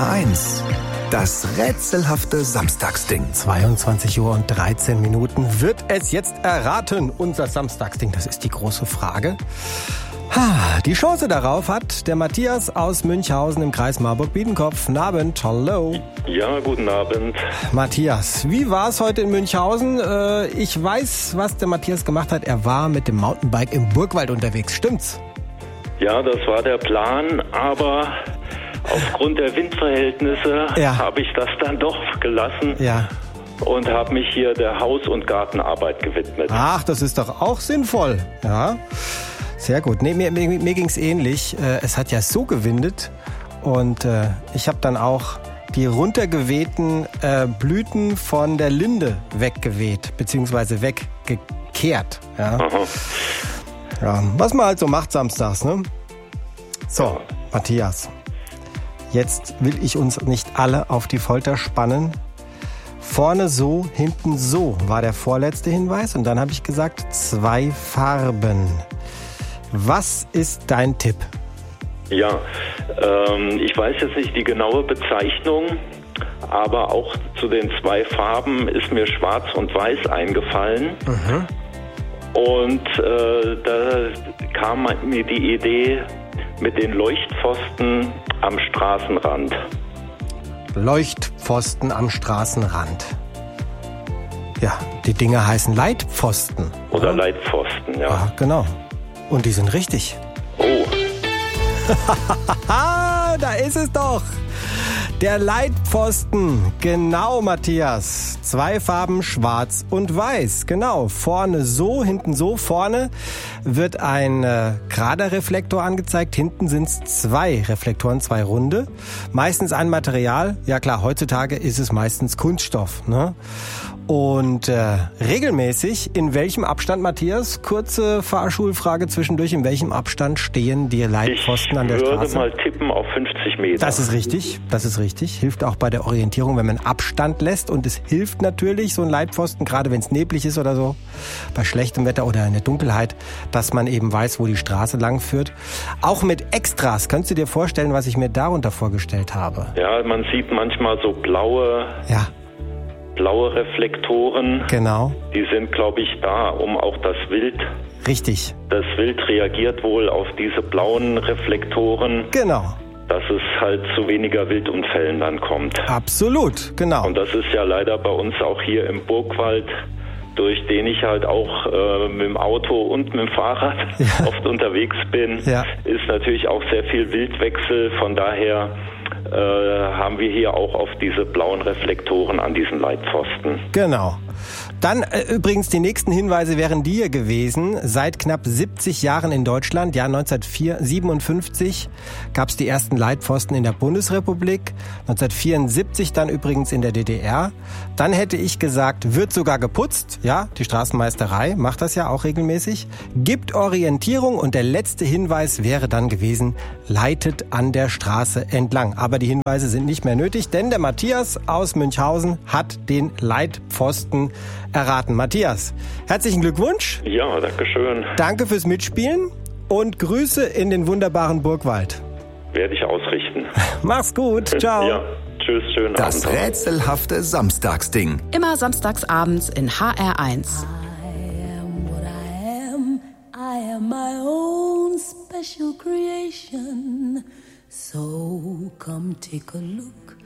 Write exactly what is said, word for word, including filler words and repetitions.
R eins. Das rätselhafte Samstagsding. zweiundzwanzig Uhr und dreizehn Minuten. Wird es jetzt erraten, unser Samstagsding? Das ist die große Frage. Ha, die Chance darauf hat der Matthias aus Münchhausen im Kreis Marburg-Biedenkopf. Guten Abend, hallo. Ja, guten Abend. Matthias, wie war es heute in Münchhausen? Äh, ich weiß, was der Matthias gemacht hat. Er war mit dem Mountainbike im Burgwald unterwegs, stimmt's? Ja, das war der Plan, aber aufgrund der Windverhältnisse ja. habe ich das dann doch gelassen ja. und habe mich hier der Haus- und Gartenarbeit gewidmet. Ach, das ist doch auch sinnvoll. Ja, sehr gut. Nee, mir mir, mir ging es ähnlich. Es hat ja so gewindet und äh, ich habe dann auch die runtergewehten äh, Blüten von der Linde weggeweht, beziehungsweise weggekehrt. Ja. Aha. Ja, was man halt so macht samstags, ne? So, Ja. Matthias, jetzt will ich uns nicht alle auf die Folter spannen. Vorne so, hinten so war der vorletzte Hinweis und dann habe ich gesagt, zwei Farben. Was ist dein Tipp? Ja, ähm, ich weiß jetzt nicht die genaue Bezeichnung, aber auch zu den zwei Farben ist mir Schwarz und Weiß eingefallen. Mhm. Und äh, da kam mir die Idee mit den Leuchtpfosten am Straßenrand. Leuchtpfosten am Straßenrand. Ja, die Dinger heißen Leitpfosten. Oder oder? Leitpfosten, ja. Ja, genau. Und die sind richtig. Oh, Da ist es doch. Der Leitpfosten. Genau, Matthias. Zwei Farben, schwarz und weiß. Genau. Vorne so, hinten so. Vorne wird ein äh, gerader Reflektor angezeigt. Hinten sind es zwei Reflektoren, zwei runde. Meistens ein Material. Ja klar, heutzutage ist es meistens Kunststoff, ne? Und äh, regelmäßig, in welchem Abstand, Matthias? Kurze Fahrschulfrage zwischendurch. In welchem Abstand stehen die Leitpfosten ich an der würde Straße? mal tippen auf fünfzig Meter. Das ist richtig, das ist richtig. Hilft auch bei der Orientierung, wenn man Abstand lässt. Und es hilft natürlich, so ein Leitpfosten, gerade wenn es neblig ist oder so, bei schlechtem Wetter oder in der Dunkelheit, dass man eben weiß, wo die Straße lang führt. Auch mit Extras, kannst du dir vorstellen, was ich mir darunter vorgestellt habe? Ja, man sieht manchmal so blaue, Ja, blaue Reflektoren. genau, Die sind, glaube ich, da, um auch das Wild, richtig, das Wild reagiert wohl auf diese blauen Reflektoren, genau, dass es halt zu weniger Wildunfällen dann kommt. absolut, genau. Und das ist ja leider bei uns auch hier im Burgwald, durch den ich halt auch äh, mit dem Auto und mit dem Fahrrad Ja. oft unterwegs bin, Ja. ist natürlich auch sehr viel Wildwechsel. Von daher äh, haben wir hier auch auf diese blauen Reflektoren an diesen Leitpfosten. Genau. Dann äh, übrigens die nächsten Hinweise wären dir gewesen. Seit knapp siebzig Jahren in Deutschland, Jahr neunzehnhundertsiebenundfünfzig, gab es die ersten Leitpfosten in der Bundesrepublik. neunzehnhundertvierundsiebzig dann übrigens in der D D R. Dann hätte ich gesagt, wird sogar geputzt. Ja, die Straßenmeisterei macht das ja auch regelmäßig. Gibt Orientierung und der letzte Hinweis wäre dann gewesen, leitet an der Straße entlang. Aber die Hinweise sind nicht mehr nötig, denn der Matthias aus Münchhausen hat den Leitpfosten erraten. Matthias, herzlichen Glückwunsch. Ja, danke schön. Danke fürs Mitspielen und Grüße in den wunderbaren Burgwald. Werde ich ausrichten. Mach's gut. Ciao. Ja, tschüss, schönen Das Abend. rätselhafte Samstagsding. Immer samstags abends in H R eins. I am what I am. I am my own special creation. So come take a look